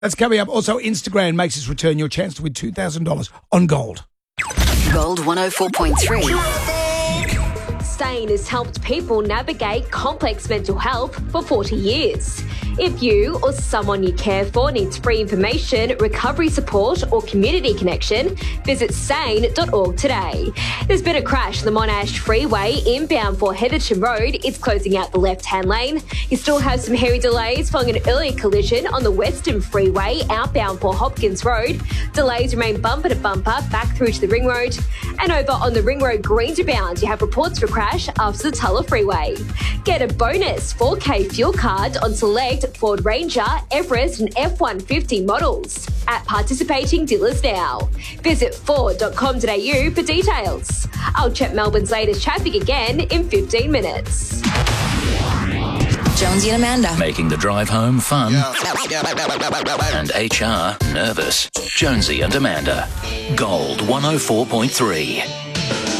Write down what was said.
That's coming up. Also, Instagram makes its return. Your chance to win $2,000 on gold. Gold 104.3. SANE has helped people navigate complex mental health for 40 years. If you or someone you care for needs free information, recovery support or community connection, visit sane.org today. There's been a crash on the Monash Freeway inbound for Heatherton Road. It's closing out the left-hand lane. You still have some heavy delays following an earlier collision on the Western Freeway outbound for Hopkins Road. Delays remain bumper to bumper back through to the Ring Road. And over on the Ring Road Green to Bound, you have reports for crash after the Tulla Freeway. Get a bonus 4K fuel card on select Ford Ranger, Everest and F-150 models at participating dealers now. Visit ford.com.au for details. I'll check Melbourne's latest traffic again in 15 minutes. Jonesy and Amanda. Making the drive home fun. And HR nervous. Jonesy and Amanda. Gold 104.3.